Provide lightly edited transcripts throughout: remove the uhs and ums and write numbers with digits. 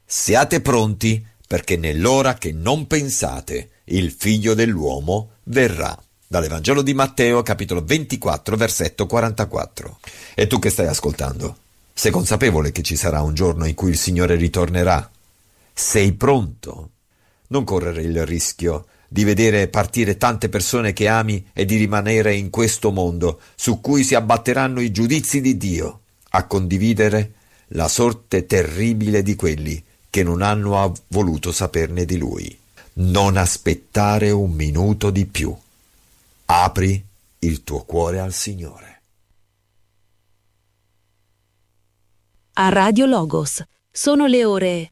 Siate pronti, perché nell'ora che non pensate, il Figlio dell'uomo verrà. Dall'Evangelo di Matteo, capitolo 24, versetto 44. E tu che stai ascoltando? Sei consapevole che ci sarà un giorno in cui il Signore ritornerà? Sei pronto? Non correre il rischio di vedere partire tante persone che ami e di rimanere in questo mondo su cui si abbatteranno i giudizi di Dio, a condividere la sorte terribile di quelli che non hanno voluto saperne di Lui. Non aspettare un minuto di più. Apri il tuo cuore al Signore. A Radio Logos sono le ore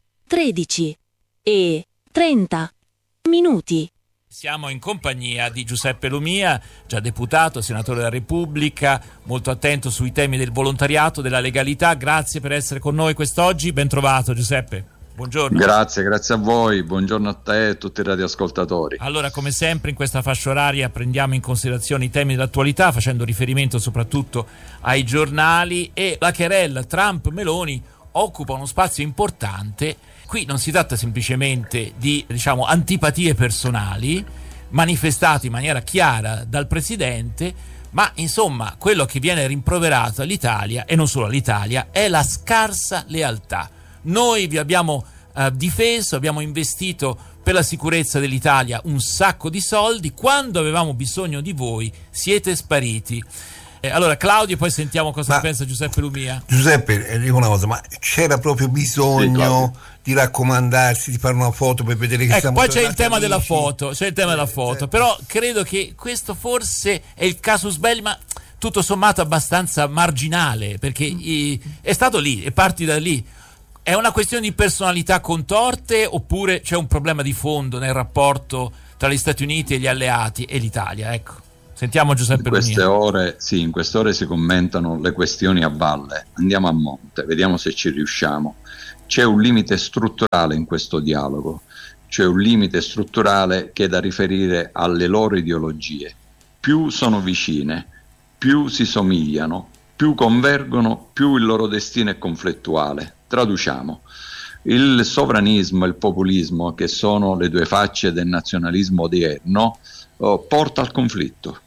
13:30. Siamo in compagnia di Giuseppe Lumia, già deputato, senatore della Repubblica, molto attento sui temi del volontariato, della legalità. Grazie per essere con noi quest'oggi. Ben trovato, Giuseppe. Buongiorno. Grazie a voi, buongiorno a te e a tutti i radioascoltatori. Allora, come sempre in questa fascia oraria prendiamo in considerazione i temi dell'attualità, facendo riferimento soprattutto ai giornali, e la querella Trump-Meloni occupa uno spazio importante. Qui non si tratta semplicemente di, antipatie personali manifestate in maniera chiara dal Presidente, ma insomma quello che viene rimproverato all'Italia, e non solo all'Italia, è la scarsa lealtà. Noi vi abbiamo difeso, abbiamo investito per la sicurezza dell'Italia un sacco di soldi, quando avevamo bisogno di voi siete spariti. Allora Claudio, poi sentiamo cosa pensa Giuseppe Lumia. Giuseppe, dico una cosa, ma c'era proprio bisogno di raccomandarsi, di fare una foto per vedere che poi c'è il tema della foto, però credo che questo forse è il casus belli, ma tutto sommato abbastanza marginale, perché è stato lì e parti da lì. È una questione di personalità contorte, oppure c'è un problema di fondo nel rapporto tra gli Stati Uniti e gli alleati e l'Italia? Ecco, sentiamo Giuseppe Lumia. In queste ore si commentano le questioni a valle. Andiamo a monte, vediamo se ci riusciamo. C'è un limite strutturale in questo dialogo, c'è un limite strutturale che è da riferire alle loro ideologie. Più sono vicine, più si somigliano, più convergono, più il loro destino è conflittuale. Traduciamo: il sovranismo e il populismo, che sono le due facce del nazionalismo odierno, porta al conflitto.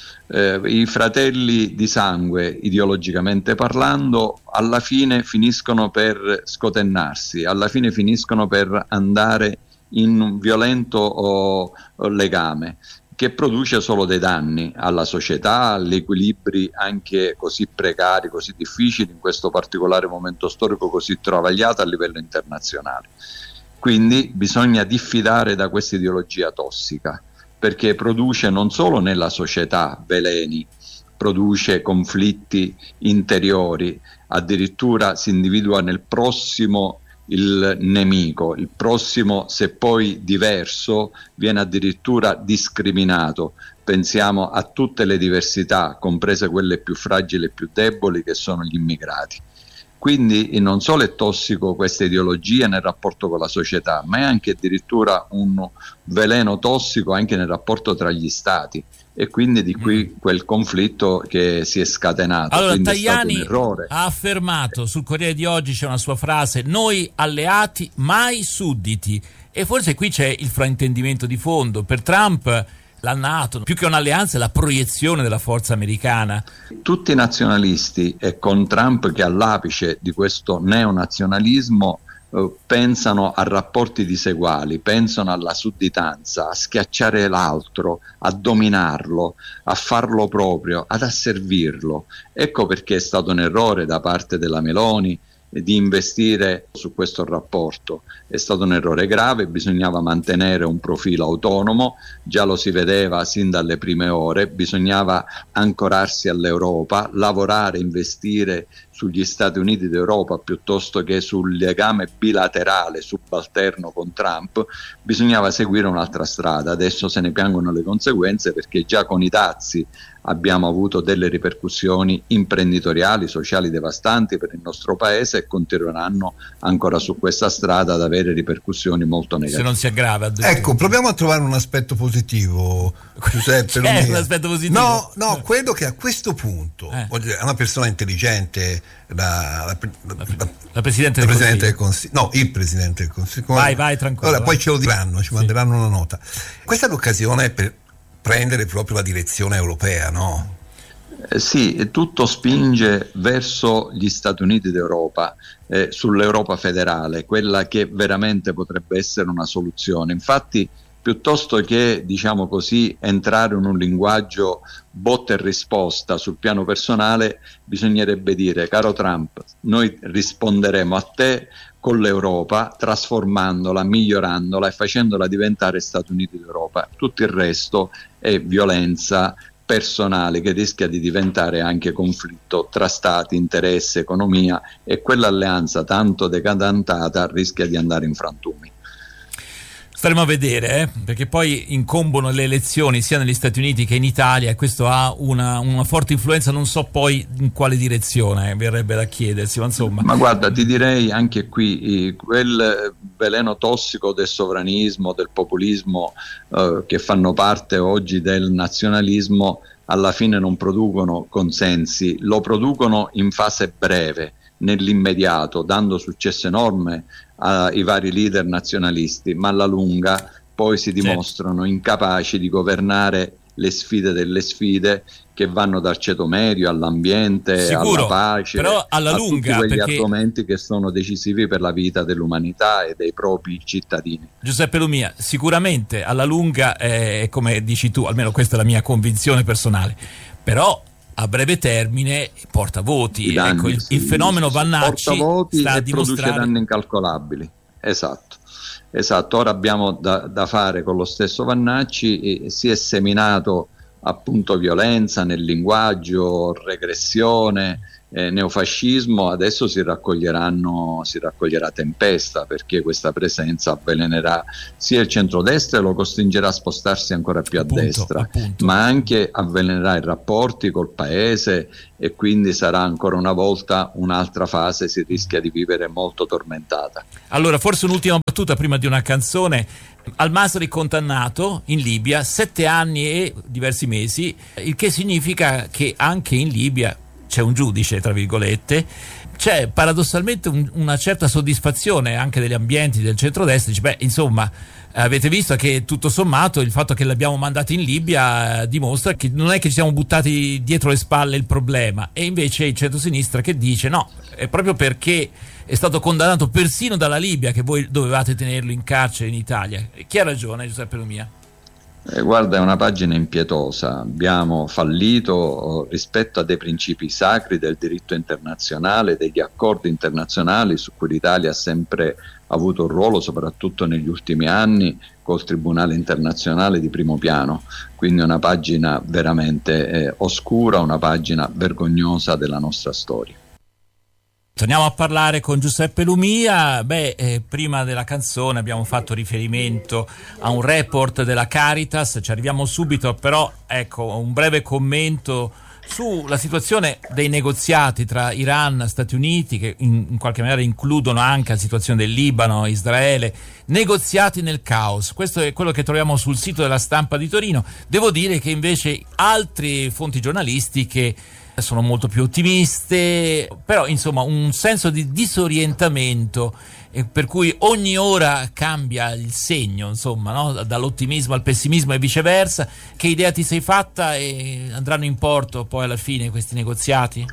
I fratelli di sangue, ideologicamente parlando, alla fine finiscono per scotennarsi, alla fine finiscono per andare in un violento legame che produce solo dei danni alla società, agli equilibri anche così precari, così difficili in questo particolare momento storico così travagliato a livello internazionale. Quindi bisogna diffidare da questa ideologia tossica, perché produce non solo nella società veleni, produce conflitti interiori, addirittura si individua nel prossimo il nemico, il prossimo, se poi diverso, viene addirittura discriminato. Pensiamo a tutte le diversità, comprese quelle più fragili e più deboli, che sono gli immigrati. Quindi non solo è tossico questa ideologia nel rapporto con la società, ma è anche addirittura un veleno tossico anche nel rapporto tra gli stati, e quindi di qui quel conflitto che si è scatenato. Allora, quindi Tajani è stato un errore. Ha affermato, sul Corriere di oggi c'è una sua frase: noi alleati, mai sudditi. E forse qui c'è il fraintendimento di fondo. Per Trump la NATO, più che un'alleanza, è la proiezione della forza americana. Tutti i nazionalisti, e con Trump che è all'apice di questo neonazionalismo, pensano a rapporti diseguali, pensano alla sudditanza, a schiacciare l'altro, a dominarlo, a farlo proprio, ad asservirlo. Ecco perché è stato un errore da parte della Meloni di investire su questo rapporto. È stato un errore grave, bisognava mantenere un profilo autonomo, già lo si vedeva sin dalle prime ore, bisognava ancorarsi all'Europa, lavorare, investire sugli Stati Uniti d'Europa piuttosto che sul legame bilaterale subalterno con Trump. Bisognava seguire un'altra strada. Adesso se ne piangono le conseguenze, perché già con i dazi abbiamo avuto delle ripercussioni imprenditoriali, sociali devastanti per il nostro paese, e continueranno ancora su questa strada ad avere ripercussioni molto negative. Se non si aggrava. Ecco, proviamo a trovare un aspetto positivo, Giuseppe. C'è un aspetto positivo? No, credo che a questo punto è una persona intelligente, la Presidente del Consiglio. No, il Presidente del Consiglio. Vai, tranquillo. Allora, poi ce lo diranno, ci manderanno una nota. Questa è l'occasione per prendere proprio la direzione europea, no? Sì, tutto spinge verso gli Stati Uniti d'Europa, sull'Europa federale, quella che veramente potrebbe essere una soluzione. Infatti, piuttosto che, diciamo così, entrare in un linguaggio botta e risposta sul piano personale, bisognerebbe dire: caro Trump, noi risponderemo a te con l'Europa, trasformandola, migliorandola e facendola diventare Stati Uniti d'Europa. Tutto il resto è violenza personale che rischia di diventare anche conflitto tra stati, interesse, economia, e quell'alleanza tanto decantata rischia di andare in frantumi. Staremo a vedere, perché poi incombono le elezioni sia negli Stati Uniti che in Italia, e questo ha una forte influenza, non so poi in quale direzione, verrebbe da chiedersi, ma insomma. Ma guarda, ti direi anche qui, quel veleno tossico del sovranismo, del populismo, che fanno parte oggi del nazionalismo, alla fine non producono consensi, lo producono in fase breve, nell'immediato, dando successo enorme ai vari leader nazionalisti, ma alla lunga poi si dimostrano incapaci di governare le sfide delle sfide, che vanno dal ceto medio all'ambiente, alla pace, però alla a lunga, tutti quegli argomenti che sono decisivi per la vita dell'umanità e dei propri cittadini. Giuseppe Lumia, sicuramente alla lunga, come dici tu, almeno questa è la mia convinzione personale, però a breve termine porta voti. Danni, ecco, il fenomeno Vannacci porta voti sta a e dimostrare... produce danni incalcolabili. Esatto, ora abbiamo da fare con lo stesso Vannacci. Si è seminato appunto violenza nel linguaggio, regressione, neofascismo. Adesso si raccoglierà tempesta, perché questa presenza avvelenerà sia il centrodestra e lo costringerà a spostarsi ancora più a destra, ma anche avvelenerà i rapporti col paese, e quindi sarà ancora una volta un'altra fase, si rischia di vivere molto tormentata. Allora, forse un'ultima battuta prima di una canzone. Al-Masri condannato in Libia 7 anni e diversi mesi, il che significa che anche in Libia c'è un giudice, tra virgolette. C'è paradossalmente una certa soddisfazione anche degli ambienti del centrodestra. Dice, beh, insomma, avete visto che tutto sommato il fatto che l'abbiamo mandato in Libia dimostra che non è che ci siamo buttati dietro le spalle il problema, e invece il centrosinistra che dice no, è proprio perché è stato condannato persino dalla Libia che voi dovevate tenerlo in carcere in Italia. Chi ha ragione, Giuseppe Lumia? Guarda, è una pagina impietosa. Abbiamo fallito rispetto a dei principi sacri del diritto internazionale, degli accordi internazionali su cui l'Italia ha sempre avuto un ruolo, soprattutto negli ultimi anni, col Tribunale internazionale di primo piano. Quindi una pagina veramente oscura, una pagina vergognosa della nostra storia. Torniamo a parlare con Giuseppe Lumia. Prima della canzone abbiamo fatto riferimento a un report della Caritas, ci arriviamo subito, però ecco un breve commento sulla situazione dei negoziati tra Iran e Stati Uniti, che in qualche maniera includono anche la situazione del Libano, Israele, negoziati nel caos. Questo è quello che troviamo sul sito della Stampa di Torino. Devo dire che invece altre fonti giornalistiche sono molto più ottimiste, però insomma un senso di disorientamento, per cui ogni ora cambia il segno, insomma, no? Dall'ottimismo al pessimismo e viceversa. Che idea ti sei fatta, e andranno in porto poi alla fine questi negoziati?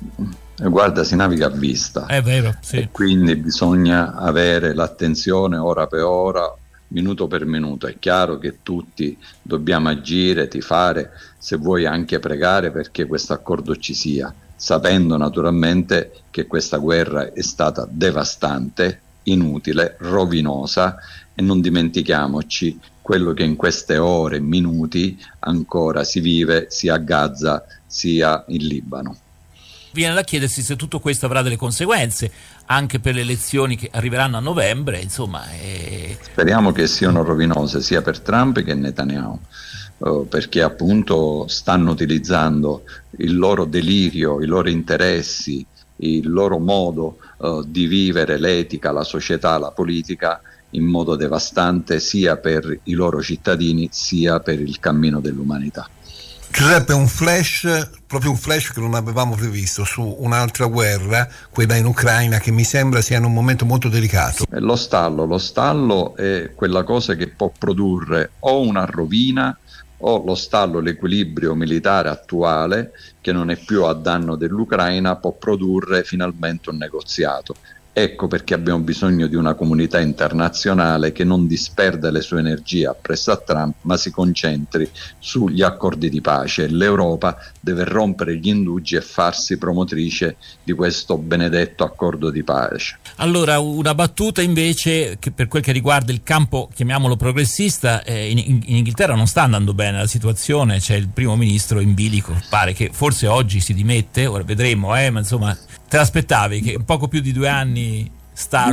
Guarda, si naviga a vista, è vero, sì. E quindi bisogna avere l'attenzione ora per ora, minuto per minuto. È chiaro che tutti dobbiamo agire, tifare, se vuoi anche pregare perché questo accordo ci sia, sapendo naturalmente che questa guerra è stata devastante, inutile, rovinosa, e non dimentichiamoci quello che in queste ore, minuti ancora si vive sia a Gaza sia in Libano. Viene da chiedersi se tutto questo avrà delle conseguenze anche per le elezioni che arriveranno a novembre, insomma. Speriamo che siano rovinose sia per Trump che Netanyahu, perché appunto stanno utilizzando il loro delirio, i loro interessi, il loro modo di vivere l'etica, la società, la politica in modo devastante sia per i loro cittadini sia per il cammino dell'umanità. Giuseppe, proprio un flash che non avevamo previsto su un'altra guerra, quella in Ucraina, che mi sembra sia in un momento molto delicato. Lo stallo è quella cosa che può produrre o una rovina o lo stallo, l'equilibrio militare attuale, che non è più a danno dell'Ucraina, può produrre finalmente un negoziato. Ecco perché abbiamo bisogno di una comunità internazionale che non disperda le sue energie appresso a Trump, ma si concentri sugli accordi di pace. L'Europa deve rompere gli indugi e farsi promotrice di questo benedetto accordo di pace. Allora, una battuta invece che per quel che riguarda il campo, chiamiamolo progressista, in Inghilterra non sta andando bene la situazione, c'è il primo ministro in bilico, pare che forse oggi si dimette, ora vedremo, ma insomma, te l'aspettavi che un poco più di 2 anni sta...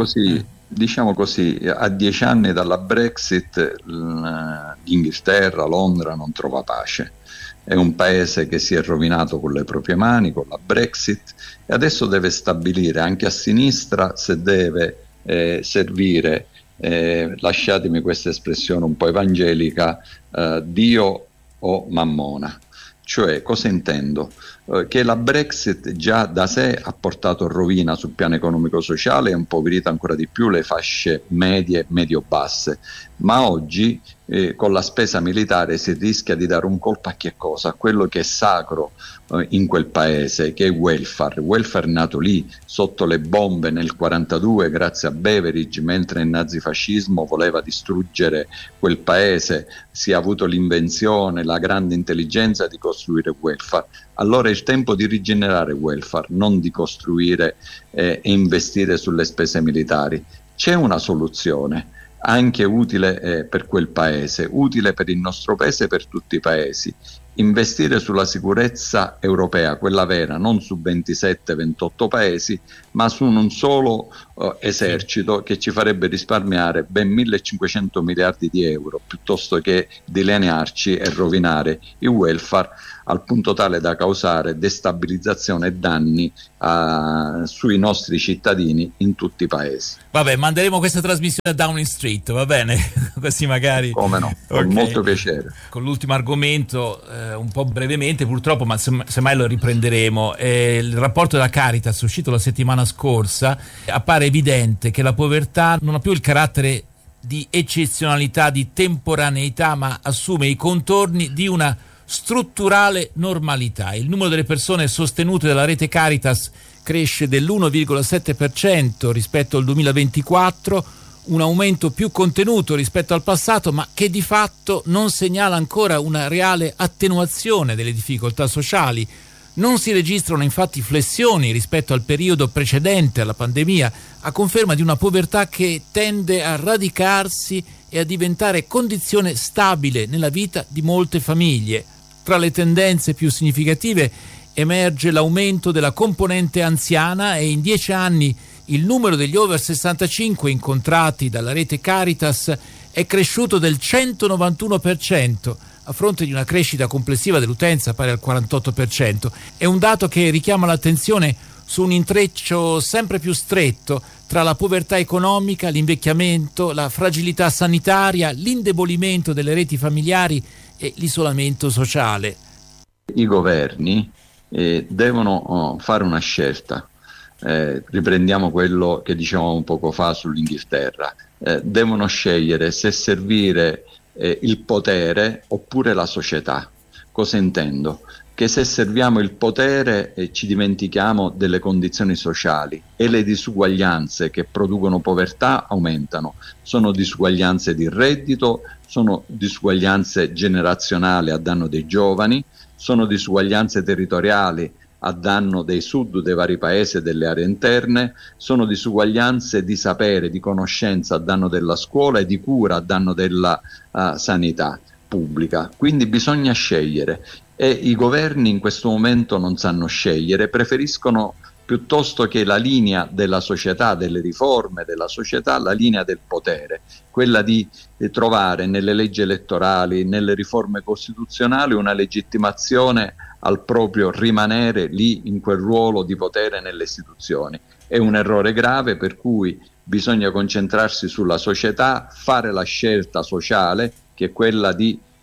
Diciamo così, a 10 anni dalla Brexit l'Inghilterra, Londra non trova pace. È un paese che si è rovinato con le proprie mani, con la Brexit, e adesso deve stabilire anche a sinistra se deve servire, lasciatemi questa espressione un po' evangelica, Dio o Mammona. Cioè, cosa intendo? Che la Brexit già da sé ha portato rovina sul piano economico-sociale e impoverito ancora di più le fasce medie, medio-basse, ma oggi con la spesa militare si rischia di dare un colpo a che cosa? A quello che è sacro in quel paese, che è welfare nato lì sotto le bombe nel 1942 grazie a Beveridge, mentre il nazifascismo voleva distruggere quel paese, si è avuto l'invenzione, la grande intelligenza di costruire welfare. Allora è il tempo di rigenerare welfare, non di costruire e investire sulle spese militari. C'è una soluzione anche utile per quel paese, utile per il nostro paese e per tutti i paesi. Investire sulla sicurezza europea, quella vera, non su 27-28 paesi, ma su un solo esercito che ci farebbe risparmiare ben 1.500 miliardi di euro, piuttosto che dilaniarci e rovinare il welfare al punto tale da causare destabilizzazione e danni sui nostri cittadini in tutti i paesi. Vabbè, manderemo questa trasmissione a Downing Street, va bene? Così magari... Come no, con molto piacere. Con l'ultimo argomento, un po' brevemente purtroppo, ma semmai lo riprenderemo. Il rapporto della Caritas uscito la settimana scorsa appare evidente che la povertà non ha più il carattere di eccezionalità, di temporaneità, ma assume i contorni di una strutturale normalità. Il numero delle persone sostenute dalla rete Caritas cresce dell'1,7% rispetto al 2024, un aumento più contenuto rispetto al passato, ma che di fatto non segnala ancora una reale attenuazione delle difficoltà sociali. Non si registrano infatti flessioni rispetto al periodo precedente alla pandemia, a conferma di una povertà che tende a radicarsi e a diventare condizione stabile nella vita di molte famiglie. Tra le tendenze più significative emerge l'aumento della componente anziana e in 10 anni il numero degli over 65 incontrati dalla rete Caritas è cresciuto del 191%, a fronte di una crescita complessiva dell'utenza pari al 48%. È un dato che richiama l'attenzione su un intreccio sempre più stretto tra la povertà economica, l'invecchiamento, la fragilità sanitaria, l'indebolimento delle reti familiari e l'isolamento sociale. I governi devono fare una scelta. Riprendiamo quello che dicevamo poco fa sull'Inghilterra. Devono scegliere se servire il potere oppure la società. Cosa intendo? Che se serviamo il potere ci dimentichiamo delle condizioni sociali e le disuguaglianze che producono povertà aumentano. Sono disuguaglianze di reddito, sono disuguaglianze generazionali a danno dei giovani, sono disuguaglianze territoriali a danno dei sud dei vari paesi e delle aree interne, sono disuguaglianze di sapere, di conoscenza a danno della scuola e di cura a danno della sanità pubblica. Quindi bisogna scegliere e i governi in questo momento non sanno scegliere, preferiscono piuttosto che la linea della società, delle riforme della società, la linea del potere, quella di trovare nelle leggi elettorali, nelle riforme costituzionali una legittimazione al proprio rimanere lì in quel ruolo di potere nelle istituzioni. È un errore grave, per cui bisogna concentrarsi sulla società, fare la scelta sociale che è quella di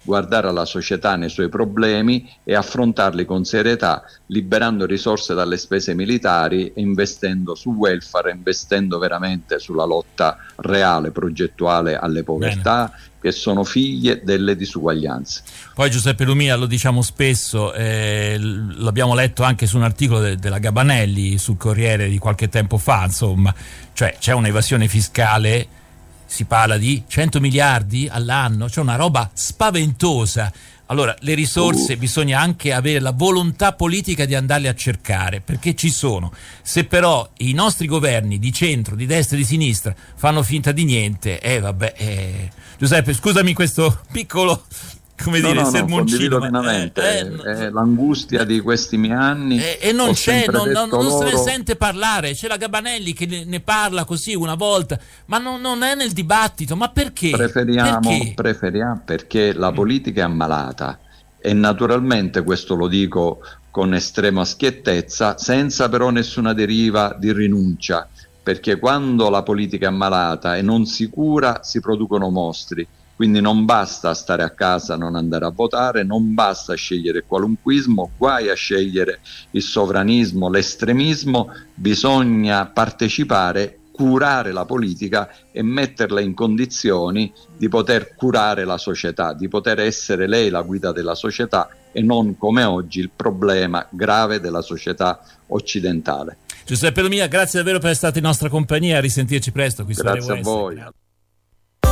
guardare alla società nei suoi problemi e affrontarli con serietà, liberando risorse dalle spese militari e investendo sul welfare, investendo veramente sulla lotta reale, progettuale alle povertà. Bene. Che sono figlie delle disuguaglianze. Poi Giuseppe Lumia, lo diciamo spesso, l'abbiamo letto anche su un articolo della Gabanelli sul Corriere di qualche tempo fa, insomma, cioè c'è un'evasione fiscale, si parla di 100 miliardi all'anno, c'è una roba spaventosa. Allora, le risorse bisogna anche avere la volontà politica di andarle a cercare, perché ci sono. Se però i nostri governi di centro, di destra e di sinistra fanno finta di niente, Giuseppe, scusami questo piccolo, sermoncino. È l'angustia di questi miei anni. E non c'è, non se ne sente parlare. C'è la Gabanelli che ne parla così una volta, ma non è nel dibattito. Ma perché? Preferiamo perché la politica è ammalata, e naturalmente questo lo dico con estrema schiettezza, senza però nessuna deriva di rinuncia, perché quando la politica è ammalata e non si cura si producono mostri. Quindi non basta stare a casa, non andare a votare, non basta scegliere il qualunquismo, guai a scegliere il sovranismo, l'estremismo, bisogna partecipare, curare la politica e metterla in condizioni di poter curare la società, di poter essere lei la guida della società e non come oggi il problema grave della società occidentale. Giuseppe Lumia, grazie davvero per essere stato in nostra compagnia, a risentirci presto qui su Grazie a voi.